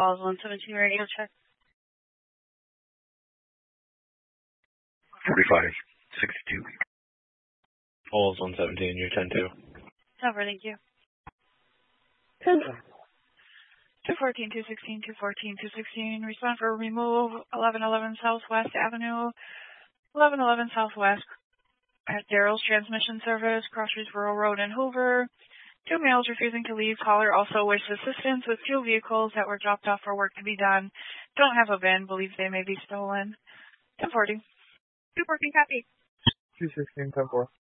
Falls 117 radio check. 4562. Falls 117, you're 10-2. Over, thank you. 214, 216, 214, 216. Respond for remove 1111 Southwest Avenue, 1111 Southwest at Daryl's Transmission Service, Crossroads Rural Road in Hoover. 2 males refusing to leave. Caller also wishes assistance with 2 vehicles that were dropped off for work to be done. Don't have a VIN. Believes they may be stolen. 1040. 214, copy. 216, 10-4.